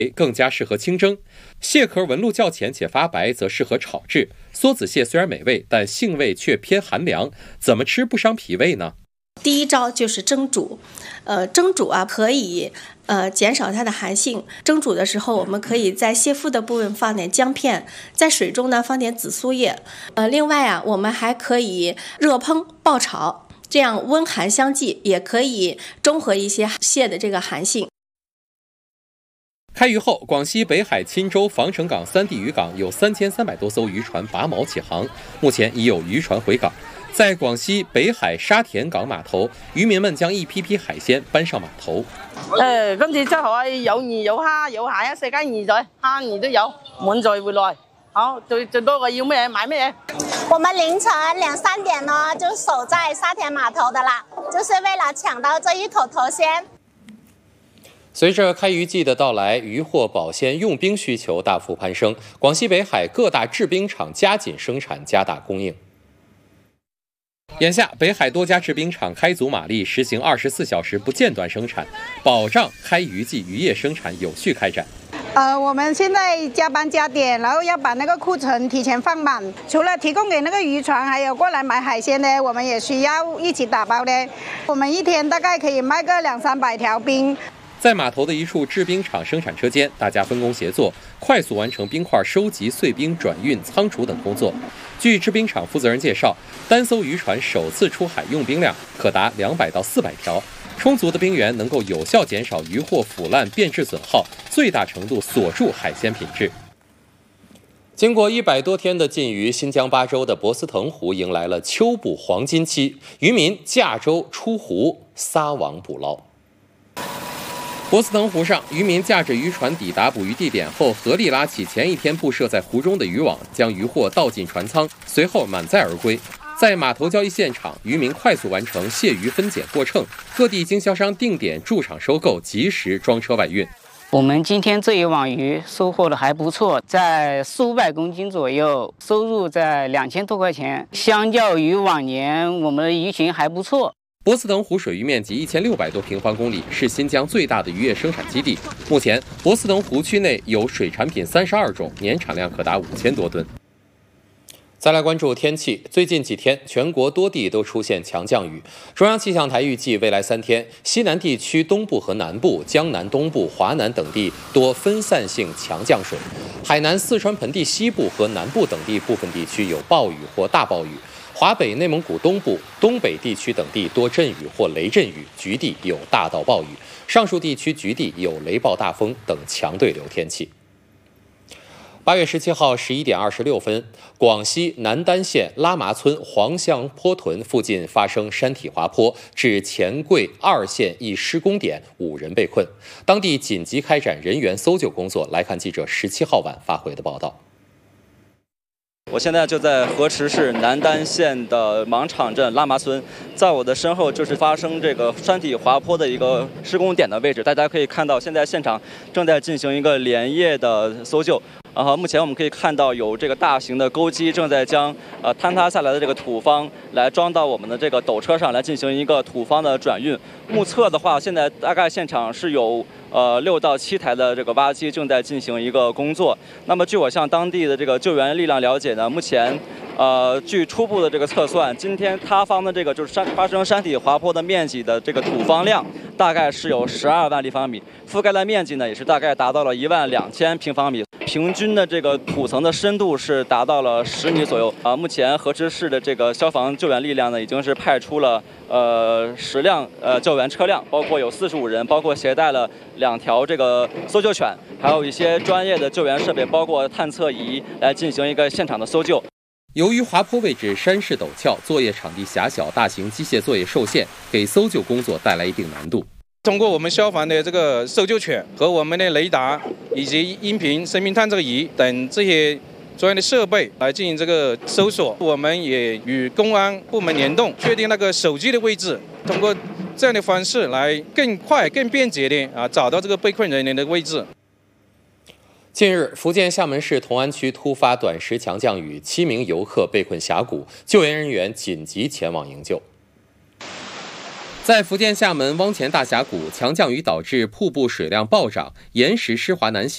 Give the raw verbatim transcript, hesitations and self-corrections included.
更加适合清蒸，蟹壳纹路较浅且发白，则适合炒制。梭子蟹虽然美味，但性味却偏寒凉，怎么吃不伤脾胃呢？ 第一招就是蒸煮，呃，蒸煮啊可以呃减少它的寒性。蒸煮的时候，我们可以在蟹腹的部分放点姜片，在水中呢放点紫苏叶。呃，另外啊，我们还可以热烹爆炒，这样温寒相济，也可以中和一些蟹的这个寒性。 开渔后，广西北海钦州防城港三地渔港有三千三百多艘渔船拔锚起航，目前已有渔船回港。在广西北海沙田港碼頭，漁民們將一批批海鮮搬上碼頭。 誒，今次真好啊！有魚有蝦有蟹啊，世界魚仔蝦魚都有，滿載回來。好，最最多個要咩買咩？ 我們凌晨兩三點呢就守在沙田碼頭的啦，就是為了搶到這一口頭鮮。 隨着開漁季的到來，漁獲保鮮用冰需求大幅攀升，廣西北海各大製冰廠加緊生產，加大供應。眼下，北海多家製冰廠開足馬力，實行二十四小時不間斷生產，保障開漁季漁業生產有序開展。 呃，我們現在加班加點，然後要把那個庫存提前放滿。除了提供給那個漁船，還有過來買海鮮呢，我們也需要一起打包的。我們一天大概可以賣個兩三百條冰。 在碼頭的一處製冰廠生產車間，大家分工協作，快速完成冰塊收集、碎冰、轉運、倉儲等工作。據製冰廠負責人介紹，單艘漁船首次出海用冰量可達兩百到四百條，充足的冰源能夠有效減少漁獲腐爛、變質損耗，最大程度鎖住海鮮品質。經過一百多天的禁漁，新疆巴州的博斯騰湖迎來了秋捕黃金期，漁民駕舟出湖撒網捕撈。博斯腾湖上，漁民駕着漁船抵達捕魚地點後，合力拉起前一天布設在湖中的漁網，將漁獲倒進船艙，隨後滿載而歸。在碼頭交易現場，漁民快速完成蟹魚分揀過秤，各地經銷商定點駐場收購，及時裝車外運。 我們今天這一網魚收穫的還不錯，在四五百公斤左右，收入在兩千多塊錢。相較於往年，我們的魚群還不錯。 博斯腾湖水域面積一千六百多平方公里，是新疆最大的漁業生產基地。目前，博斯騰湖區內有水產品三十二種，年產量可達五千多噸。再來關注天氣，最近幾天，全國多地都出現強降雨。中央氣象台預計，未來三天，西南地區東部和南部、江南東部、華南等地多分散性強降水，海南、四川盆地西部和南部等地部分地區有暴雨或大暴雨。華北、內蒙古東部、東北地區等地多陣雨或雷陣雨，局地有大到暴雨。上述地區局地有雷暴大風等強對流天氣。八月十七號十一點二十六分，廣西南丹縣拉麻村黃香坡屯附近發生山體滑坡，致錢櫃二線一施工點五人被困，當地緊急開展人員搜救工作。來看記者十七號晚發回的報道。 我現在就在河池市南丹縣的芒場鎮拉麻村，在我的身後就是發生這個山體滑坡的一個施工點的位置。大家可以看到，現在現場正在進行一個連夜的搜救。然後目前我們可以看到有這個大型的鈎機正在將呃坍塌下來的這個土方來裝到我們的這個斗車上來進行一個土方的轉運。目測的話，現在大概現場是有呃六到七台的這個挖機正在進行一個工作。那麼據我向當地的這個救援力量了解呢，目前呃據初步的這個測算，今天塌方的這個就是山發生山體滑坡的面積的這個土方量大概是有十二萬立方米，覆蓋的面積呢也是大概達到了一萬兩千平方米。平均的這個土層的深度是達到了十米左右啊。目前河池市的這個消防救援力量呢，已經是派出了呃十輛呃救援車輛，包括有四十五人，包括攜帶了兩條這個搜救犬，還有一些專業的救援設備，包括探測儀，來進行一個現場的搜救。 由於滑坡位置山勢陡峭，作業場地狹小，大型機械作業受限，給搜救工作帶來一定難度。 通過我們消防的這個搜救犬和我們的雷達以及音頻生命探測儀等這些專業的設備來進行這個搜索。我們也與公安部門聯動，確定那個手機的位置，通過這樣的方式來更快、更便捷的啊找到這個被困人員的位置。 近日，福建廈門市同安區突發短時強降雨，七名遊客被困峽谷，救援人員緊急前往營救。在福建廈門汪錢大峽谷，強降雨導致瀑布水量暴漲，岩石濕滑難行。